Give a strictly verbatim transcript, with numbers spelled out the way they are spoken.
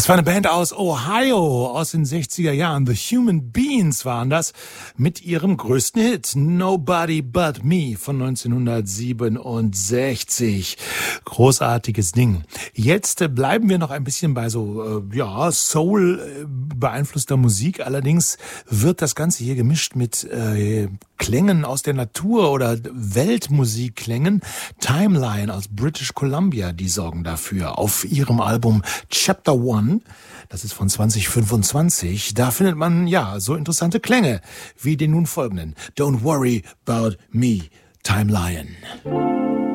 Das war eine Band aus Ohio aus den sechziger Jahren. The Human Beings waren das mit ihrem größten Hit Nobody But Me von neunzehnhundertsiebenundsechzig. Großartiges Ding. Jetzt bleiben wir noch ein bisschen bei so äh, ja Soul äh, beeinflusster Musik. Allerdings wird das Ganze hier gemischt mit äh, Klängen aus der Natur oder Weltmusikklängen. Timeline aus British Columbia, die sorgen dafür. Auf ihrem Album Chapter One, das ist von zwanzig fünfundzwanzig, da findet man ja so interessante Klänge wie den nun folgenden. Don't Worry About Me, Timeline.